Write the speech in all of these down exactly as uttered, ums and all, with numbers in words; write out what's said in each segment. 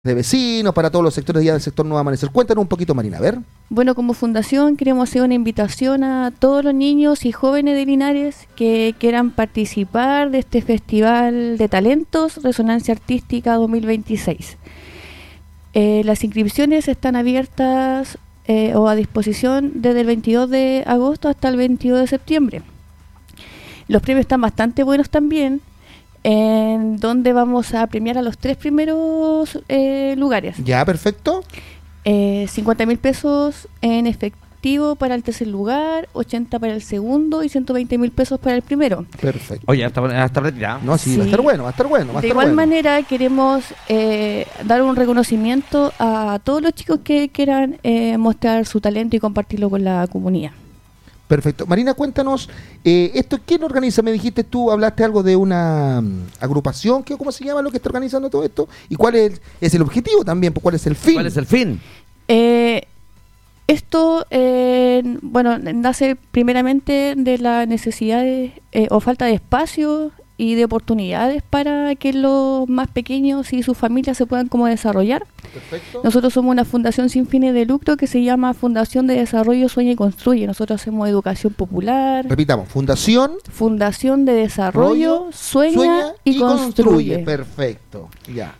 de vecinos, para todos los sectores ya del sector Nuevo Amanecer. Cuéntanos un poquito, Marina, a ver. Bueno, como fundación queremos hacer una invitación a todos los niños y jóvenes de Linares que quieran participar de este Festival de Talentos Resonancia Artística dos mil veintiséis. Eh, las inscripciones están abiertas eh, o a disposición desde el veintidós de agosto hasta el veintidós de septiembre. Los premios están bastante buenos también, en donde vamos a premiar a los tres primeros eh, lugares. Ya, perfecto. Eh, cincuenta mil pesos en efectivo para el tercer lugar, ochenta para el segundo y ciento veinte mil pesos para el primero. Perfecto. Oye, hasta, hasta retirado. No, sí, Sí. va a estar bueno, va a estar bueno. Va a De estar igual bueno. manera queremos eh, dar un reconocimiento a todos los chicos que quieran eh, mostrar su talento y compartirlo con la comunidad. Perfecto. Marina, cuéntanos, eh, ¿esto quién organiza? Me dijiste tú, hablaste algo de una um, agrupación, ¿qué, ¿cómo se llama lo que está organizando todo esto? ¿Y cuál es, es el objetivo también? ¿Cuál es el fin? ¿Cuál es el fin? Eh, esto, eh, bueno, nace primeramente de la necesidad de, eh, o falta de espacio y de oportunidades para que los más pequeños y sus familias se puedan como desarrollar. Perfecto. Nosotros somos una fundación sin fines de lucro que se llama Fundación de Desarrollo Sueña y Construye. Nosotros hacemos educación popular, Repitamos, Fundación Fundación de Desarrollo Rollo, Sueña, Sueña y, Construye. Perfecto, ya.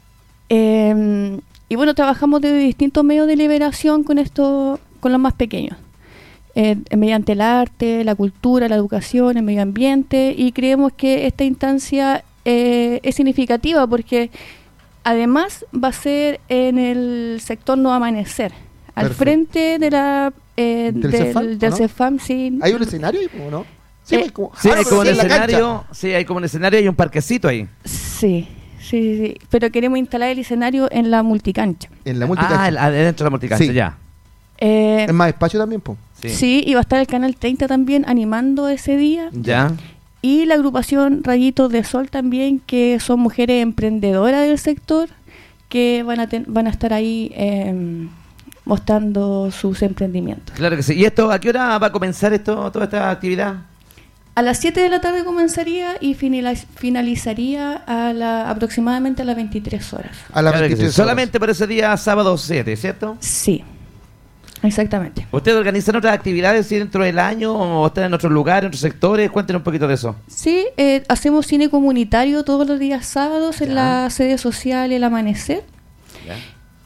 Eh, y bueno, trabajamos de distintos medios de liberación con esto, con los más pequeños. Eh, mediante el arte, la cultura, la educación, el medio ambiente, y creemos que esta instancia eh, es significativa porque además va a ser en el sector Nuevo Amanecer, al Perfecto. frente de la eh, ¿Del del, Cefam, del o no? Cefam, sí. ¿Hay un escenario ahí o no? Sí, Eh, hay como, Sí, Ah, no, hay pero como un sí en la cancha. escenario, sí, hay como un escenario y un parquecito ahí. Sí, sí, sí, pero queremos instalar el escenario en la multicancha. En la multicancha. Ah, el- adentro de la multicancha, Sí. ya. Eh, Es más espacio también, po. Sí. sí, y va a estar el Canal treinta también animando ese día. Ya. Y la agrupación Rayitos de Sol también, que son mujeres emprendedoras del sector, que van a ten- van a estar ahí eh, mostrando sus emprendimientos. Claro que sí. ¿Y esto, a qué hora va a comenzar esto, toda esta actividad? A las siete de la tarde comenzaría y finila- finalizaría a la, aproximadamente a las veintitrés horas. A las Claro que sí. veintitrés horas. Solamente por ese día, sábado siete, ¿cierto? Sí, exactamente. ¿Ustedes organizan otras actividades sí, dentro del año o están en otros lugares, en otros sectores? Cuéntenos un poquito de eso. Sí, eh, hacemos cine comunitario todos los días sábados en Ya. la sede social El Amanecer. Ya.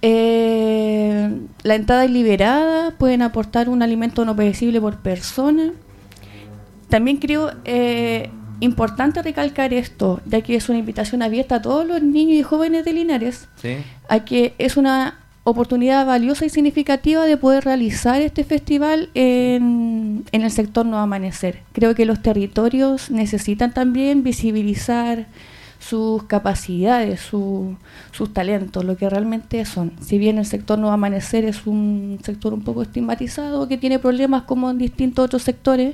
Eh, la entrada es liberada, pueden aportar un alimento no perecible por persona. También creo eh, importante recalcar esto, ya que es una invitación abierta a todos los niños y jóvenes de Linares, Sí. a que es una oportunidad valiosa y significativa de poder realizar este festival en, en el sector Nuevo Amanecer. Creo que los territorios necesitan también visibilizar sus capacidades, su, sus talentos, lo que realmente son. Si bien el sector Nuevo Amanecer es un sector un poco estigmatizado, que tiene problemas como en distintos otros sectores,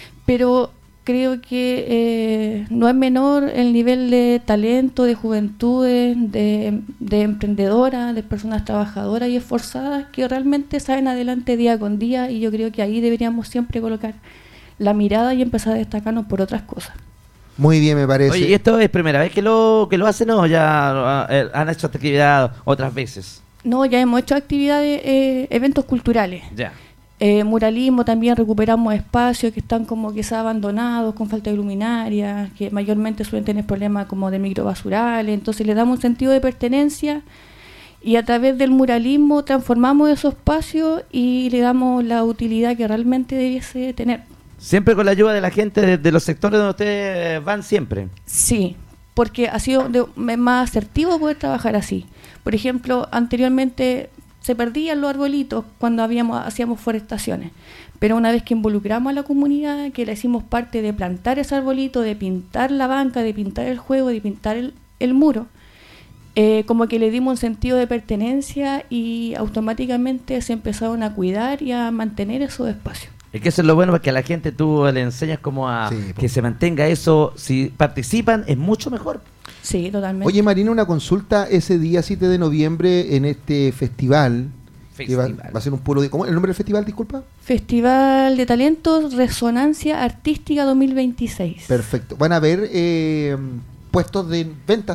pero creo que eh, no es menor el nivel de talento, de juventudes, de, de emprendedoras, de personas trabajadoras y esforzadas que realmente salen adelante día con día, y yo creo que ahí deberíamos siempre colocar la mirada y empezar a destacarnos por otras cosas. Muy bien, me parece. Oye, ¿y esto es primera vez que lo que lo hacen o ya eh, han hecho esta actividad otras veces? No, ya hemos hecho actividades, eh, eventos culturales. Ya. Eh, muralismo, también recuperamos espacios que están como quizás abandonados, con falta de luminaria, que mayormente suelen tener problemas como de microbasurales, entonces le damos un sentido de pertenencia y a través del muralismo transformamos esos espacios y le damos la utilidad que realmente debiese tener. Siempre con la ayuda de la gente de, de los sectores donde ustedes van siempre. Sí, porque ha sido de- más asertivo poder trabajar así. Por ejemplo, anteriormente se perdían los arbolitos cuando habíamos hacíamos forestaciones, pero una vez que involucramos a la comunidad, que le hicimos parte de plantar ese arbolito, de pintar la banca, de pintar el juego, de pintar el, el muro, eh, como que le dimos un sentido de pertenencia y automáticamente se empezaron a cuidar y a mantener esos espacios. Es que eso es lo bueno, porque a la gente tú le enseñas como a Sí, po. que se mantenga eso. Si participan es mucho mejor. Sí, totalmente. Oye, Marina, una consulta ese día siete de noviembre en este festival. Que va, Festival. va a ser un pueblo de... ¿Cómo es el nombre del festival, disculpa? Festival de Talentos Resonancia Artística dos mil veintiséis. Perfecto. Van a haber eh, puestos de ventas.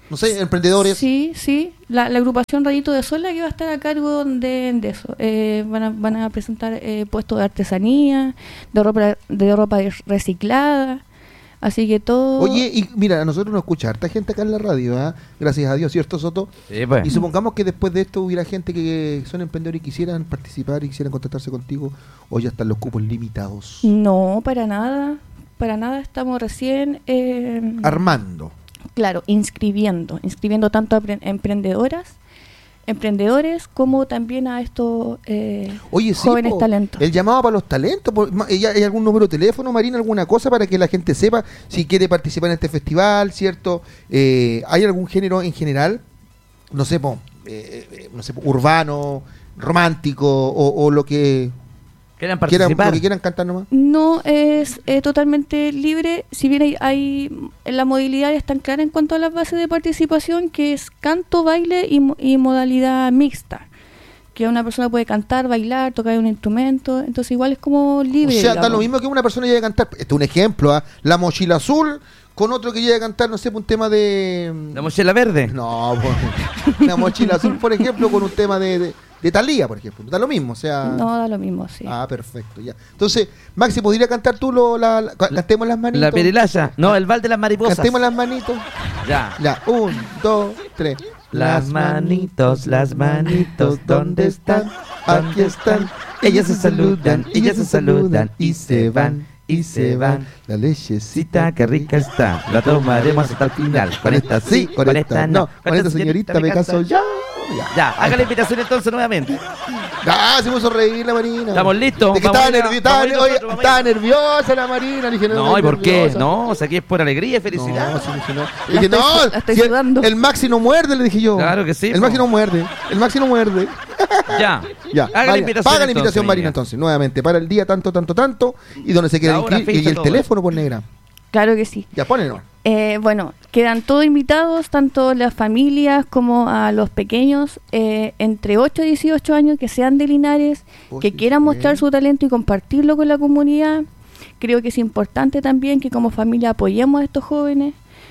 No sé, emprendedores. Sí, sí. La, la agrupación Rayito de Sol la que va a estar a cargo de, de eso. Eh, van, a, van a presentar eh, puestos de artesanía, de ropa, de ropa reciclada. Así que todo... Oye, y mira, a nosotros nos escucha harta gente acá en la radio, ¿eh? Gracias a Dios, ¿cierto, Soto? Sí, pues. Y supongamos que después de esto hubiera gente que son emprendedores y quisieran participar y quisieran contactarse contigo, o ya están los cupos limitados. No, para nada. Para nada, estamos recién... Eh, Armando. Claro, inscribiendo. Inscribiendo tanto a pre- emprendedoras, emprendedores, como también a estos eh, Oye, sí, jóvenes po, talentos. el llamado para los talentos. po, ma- ¿hay, hay algún número de teléfono, Marina, alguna cosa para que la gente sepa si quiere participar en este festival, ¿cierto? Eh, ¿Hay algún género en general? No sé, po, eh, eh, no sé, po, urbano, romántico o, o lo que ¿Quieren quieran, participar? lo que quieran cantar nomás. No es eh, totalmente libre, si bien hay, hay la modalidad es tan clara en cuanto a las bases de participación, que es canto, baile y, mo- y modalidad mixta, que una persona puede cantar, bailar, tocar un instrumento, entonces igual es como libre. O sea, da digamos. lo mismo que una persona llegue a cantar. Este es un ejemplo, ¿ah? La mochila azul con otro que llegue a cantar, no sé, un tema de... ¿La mochila verde? No, por- la mochila azul, por ejemplo, con un tema de, de, de Thalía, por ejemplo. Da lo mismo, o sea... No, da lo mismo, sí. Ah, perfecto, ya. Entonces, Maxi, ¿podría cantar tú lo, la, la- ca- cantemos las manitos? La pirilaya. No, el val de las mariposas. Cantemos las manitos. Ya. Ya, un, dos, tres. Las manitos, las manitos, ¿dónde están? Aquí están. Ellas se saludan, ellas se saludan y se van, y se van. La lechecita, Cita, qué rica está. La tomaremos hasta el final. Con esta sí, con esta no. Con esta señorita me caso yo. Ya, Ya, haga la invitación entonces nuevamente. Ah, se puso a reír la Marina. Estamos listos. De que Vamos estaba, a ir a- nervi- estaba, vamos a ir oye, nosotros, vamos a estaba ir. nerviosa la Marina. Le dije, No, ¿y por qué? nerviosa. No, o sea, aquí es por alegría y felicidad. No, sí, sí, no. La Le dije, estoy no, su- la estoy si el, sudando. el Maxi no muerde, le dije yo. Claro que sí, El po. Maxi no muerde. El Maxi no muerde. Ya. Ya, Haga la Marina, invitación. paga la entonces, invitación, Marina, niña. entonces, nuevamente, para el día tanto, tanto, tanto, y donde se quiera La hora, inscribir, y fecha, el todo. teléfono, por negra. Claro que sí. Ya, ponelo. Eh, bueno, quedan todos invitados, tanto las familias como a los pequeños, eh, entre ocho y dieciocho años, que sean de Linares, Oh, que sí, quieran bien. mostrar su talento y compartirlo con la comunidad. Creo que es importante también que como familia apoyemos a estos jóvenes.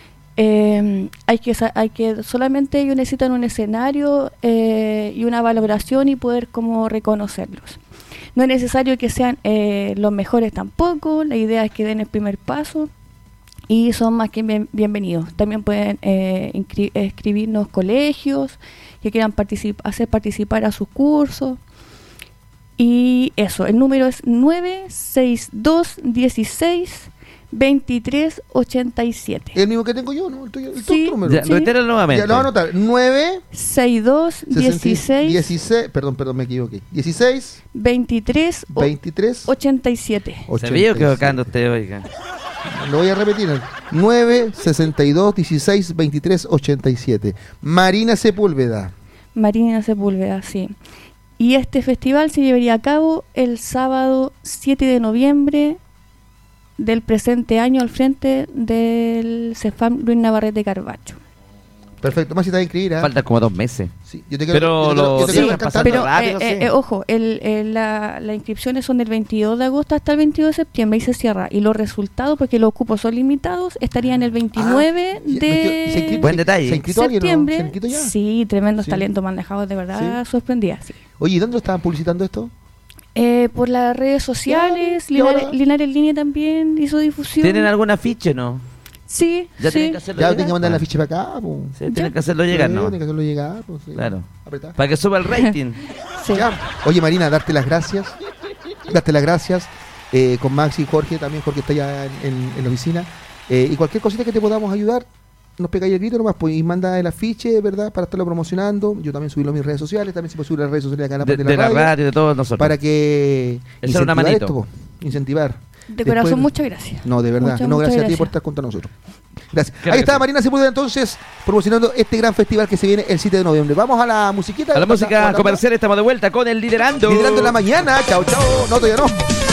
Eh, hay que sa- hay que solamente ellos necesitan un escenario eh, y una valoración y poder como reconocerlos. No es necesario que sean eh, los mejores tampoco, la idea es que den el primer paso y son más que bien- bienvenidos. También pueden eh, inscri- escribirnos colegios que quieran particip- hacer participar a sus cursos. Y eso, el número es nueve seis dos dieciséis veintitrés ochenta y siete. El mismo que tengo yo, ¿no? El tuyo, el Sí. tu número. Ya, Sí. reitéralo nuevamente. Ya, lo voy a anotar. nueve, sesenta y dos dieciséis dieciséis, perdón, perdón, me equivoqué. dieciséis, veintitrés veintitrés, ochenta y siete. Se vio equivocando usted, oiga. Lo voy a repetir. nueve, sesenta y dos, dieciséis, veintitrés, ochenta y siete. Marina Sepúlveda. Marina Sepúlveda, sí. Y este festival se llevaría a cabo el sábado siete de noviembre del presente año al frente del CEFAM Luis Navarrete Carbacho. Perfecto, más si te vas a inscribir, ¿ah? Faltan como dos meses. Sí, yo te quiero, Pero yo te quiero- lo- yo te sí, quiero ver pasando cantando. Pero rápido, eh, sí. eh, ojo, el, el- la, las inscripciones son del veintidós de agosto hasta el veintidós de septiembre y se cierra. Y los resultados, porque los cupos son limitados, estarían el veintinueve Ah, y- ¿se ha inscrito- de Buen detalle. ¿Se ha inscrito alguien o no? septiembre. ¿Se ha inscrito ya? Sí, tremendos Sí. talentos me han dejado de verdad sorprendida. Sí. Oye, ¿y dónde lo estaban publicitando esto? Eh, por las redes sociales, ¿Y Linares, ahora? Linares en línea también hizo difusión. ¿Tienen algún afiche, no? Sí, Ya sí. tienen que hacerlo Ya llegar. tienen que mandar la Ah, ficha para acá, po. sí, tienen que hacerlo llegar, Sí, ¿no? tienen que hacerlo llegar, pues, sí. Claro. Apretar. Para que suba el rating. Sí. Ya. Oye, Marina, darte las gracias. Darte las gracias. eh, con Maxi y Jorge, también Jorge está ya en, en- en la oficina. Eh, y cualquier cosita que te podamos ayudar, nos pegáis el grito nomás, pues, y manda el afiche, ¿verdad? Para estarlo promocionando. Yo también subirlo a mis redes sociales, también se puede subir a las redes sociales acá en la De, parte de, de la la radio, radio, de todos nosotros. para que Echar una incentivar manito. esto, po, incentivar. De corazón, Después- muchas gracias. No, de verdad. Muchas, no, muchas gracias a ti gracias. por estar junto a nosotros. Gracias. Claro Ahí que está sí. Marina Sepúlveda entonces promocionando este gran festival que se viene el siete de noviembre. Vamos a la musiquita. A la ¿Vamos música a- comercial estamos de vuelta con el Liderando. Liderando en la mañana. Chao, chao. No, todavía no.